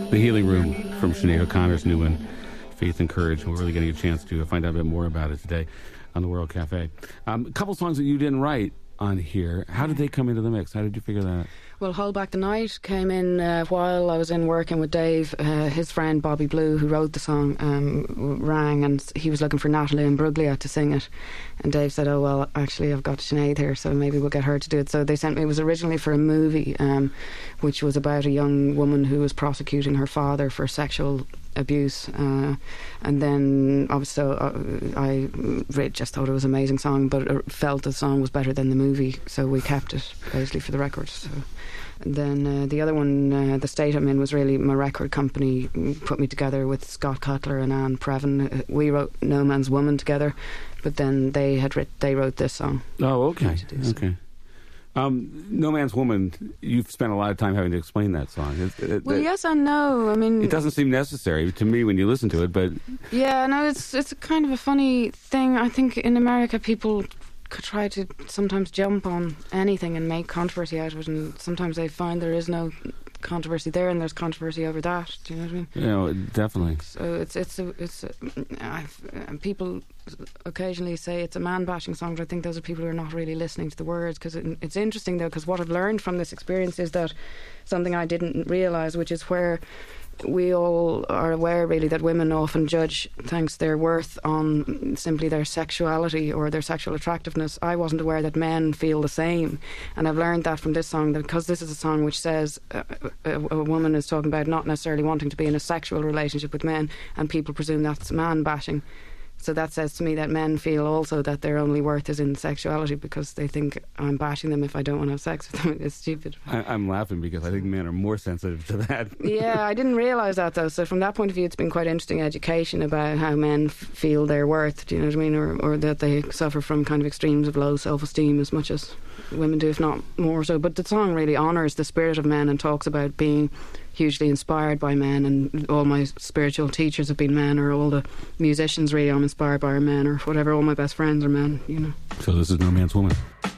The Healing Room from Sinead O'Connor's new one, Faith and Courage. We're really getting a chance to find out a bit more about it today on the World Cafe. A couple songs that you didn't write on here. How did they come into the mix? How did you figure that out? Well, Hold Back the Night came in while I was in working with Dave. His friend Bobby Blue, who wrote the song, rang, and he was looking for Natalie Imbruglia to sing it. And Dave said, oh, well, actually, I've got Sinead here, so maybe we'll get her to do it. So they sent me, it was originally for a movie, which was about a young woman who was prosecuting her father for sexual abuse, and then obviously I just thought it was an amazing song, but felt the song was better than the movie, so we kept it basically for the record. So then the other one, The State I'm In, was really my record company put me together with Scott Cutler and Anne Previn. We wrote No Man's Woman together, but then they wrote this song. Oh, okay, okay. No Man's Woman, you've spent a lot of time having to explain that song. Well, yes and no. I mean, it doesn't seem necessary to me when you listen to it, but... Yeah, no, it's a kind of a funny thing. I think in America people could try to sometimes jump on anything and make controversy out of it, and sometimes they find there is no controversy there and there's controversy over that. Do you know what I mean? Yeah, definitely. So people occasionally say it's a man-bashing song, but I think those are people who are not really listening to the words, because it's interesting though, because what I've learned from this experience is that something I didn't realise, which is where we all are aware really that women often judge thanks their worth on simply their sexuality or their sexual attractiveness. I wasn't aware that men feel the same, and I've learned that from this song, that because this is a song which says a woman is talking about not necessarily wanting to be in a sexual relationship with men, and people presume that's man bashing. So that says to me that men feel also that their only worth is in sexuality, because they think I'm bashing them if I don't want to have sex with them. It's stupid. I'm laughing because I think men are more sensitive to that. Yeah, I didn't realise that though. So from that point of view, it's been quite interesting education about how men feel their worth, do you know what I mean? Or that they suffer from kind of extremes of low self-esteem as much as women do, if not more so. But the song really honours the spirit of men and talks about being hugely inspired by men, and all my spiritual teachers have been men, or all the musicians really I'm inspired by are men, or whatever, all my best friends are men, you know. So this is No Man's Woman.